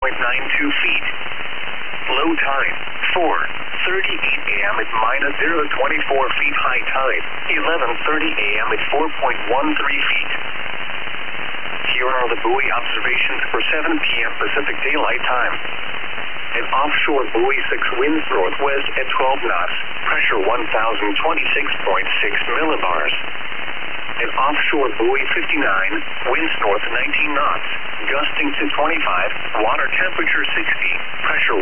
feet. Low tide, 4:38 a.m. at minus 0.24 feet. High tide, 11:30 a.m. at 4.13 feet. Here are the buoy observations for 7 p.m. Pacific Daylight Time. An offshore buoy 6 winds northwest at 12 knots, pressure 1,026.6 millibars. An offshore buoy 59, winds north 19 knots, gusting to 25, water temperature 60, pressure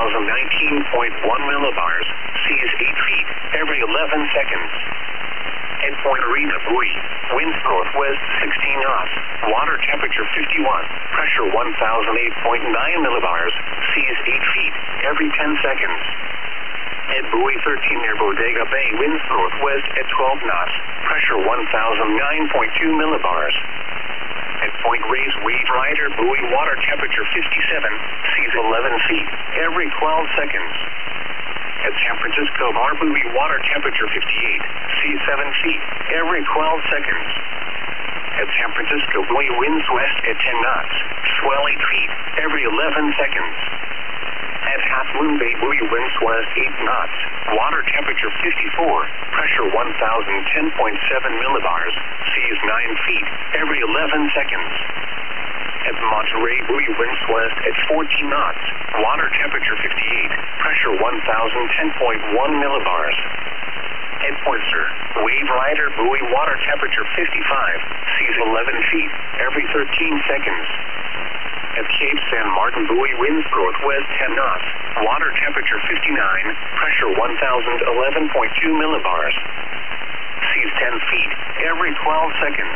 1,019.1 millibars, seas 8 feet every 11 seconds. At Point Arena buoy, winds northwest 16 knots, water temperature 51, pressure 1,008.9 millibars, seas 8 feet every 10 seconds. At buoy 13 near Bodega Bay, winds northwest at 12 knots, pressure 1,009.2 millibars. At Point Reyes Wave Rider buoy, water temperature 57, seas 11 feet every 12 seconds. At San Francisco Bar buoy, water temperature 58, seas 7 feet every 12 seconds. At San Francisco buoy, winds west at 10 knots, swell 8 feet every 11 seconds. At Half Moon Bay buoy, winds west 8 knots, water temperature 54, pressure 1,010.7 millibars, seas 9 feet every 11 seconds. At Monterey buoy, winds west at 14 knots, water temperature 58, pressure 1,010.1 millibars. At Point Sur, Wave Rider buoy, water temperature 55, seas 11 feet every 13 seconds. At Cape San Martin buoy, winds northwest 10 knots, water temperature 59, pressure 1,011.2 millibars. Seas 10 feet every 12 seconds.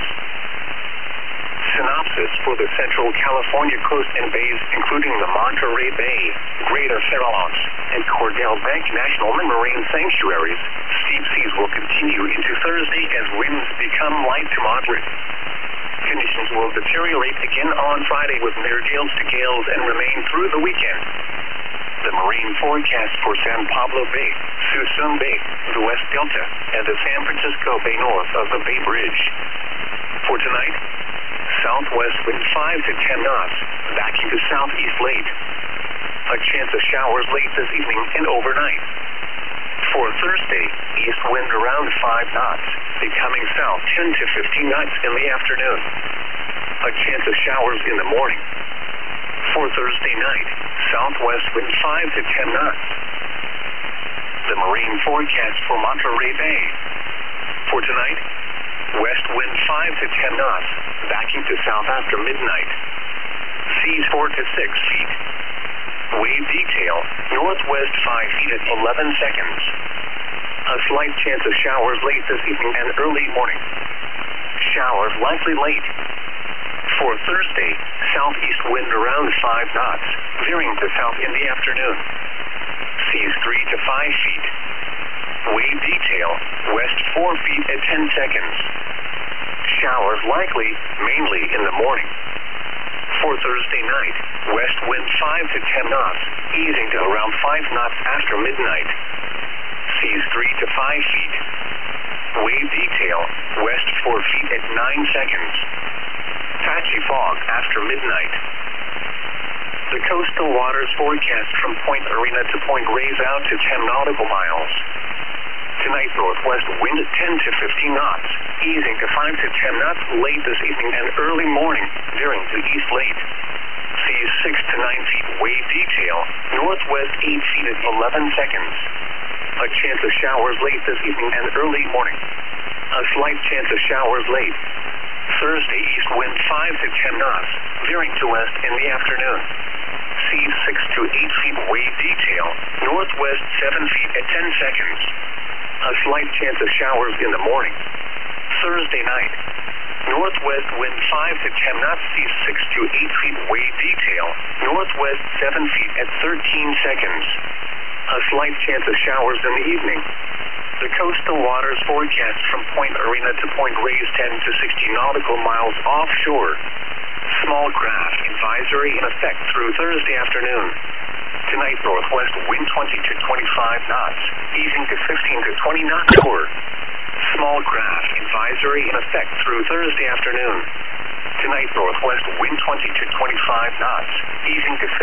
Synopsis for the Central California coast and bays, including the Monterey Bay, Greater Farallones, and Cordell Bank National Marine Sanctuaries. Steep seas will continue into Thursday as winds become light to moderate. Conditions will deteriorate again on Friday with near gales to gales and remain through the weekend. The marine forecast for San Pablo Bay, Suisun Bay, the West Delta, and the San Francisco Bay north of the Bay Bridge. For tonight, southwest wind 5 to 10 knots, backing to southeast late. A chance of showers late this evening and overnight. For Thursday, east wind around 5 knots, becoming south 10 to 15 knots in the afternoon. A chance of showers in the morning. For Thursday night, southwest wind 5 to 10 knots. The marine forecast for Monterey Bay. For tonight, west wind 5 to 10 knots, backing to south after midnight. Seas 4 to 6 feet. Wave detail, northwest 5 feet at 11 seconds. A slight chance of showers late this evening and early morning. Showers likely late. For Thursday, southeast wind around 5 knots, veering to south in the afternoon. Seas 3 to 5 feet. Wave detail, west 4 feet at 10 seconds. Showers likely, mainly in the morning. For Thursday night, west wind 5 to 10 knots, easing to around 5 knots after midnight. Seas 3 to 5 feet. Wave detail, west 4 feet at 9 seconds. Patchy fog after midnight. The coastal waters forecast from Point Arena to Point Reyes out to 10 nautical miles. Tonight, northwest wind 10 to 15 knots, easing to 5 to 10 knots late this evening and early morning, veering to east late. Seas 6 to 9 feet. Wave detail, northwest 8 feet at 11 seconds. A chance of showers late this evening and early morning. A slight chance of showers late. Thursday, east wind 5 to 10 knots, veering to west in the afternoon. Seas 6 to 8 feet. Wave detail, northwest 7 feet at 10 seconds. A slight chance of showers in the morning. Thursday night, northwest wind 5 to 10 knots, seas 6 to 8 feet. Wave detail, northwest 7 feet at 13 seconds. A slight chance of showers in the evening. The coastal waters forecast from Point Arena to Point Reyes 10 to 60 nautical miles offshore. Small craft advisory in effect through Thursday afternoon. Tonight, northwest wind 20 to 25 knots, easing to 15 to 20 knots shore. Small craft advisory in effect through Thursday afternoon. Tonight, northwest wind 20 to 25 knots, easing to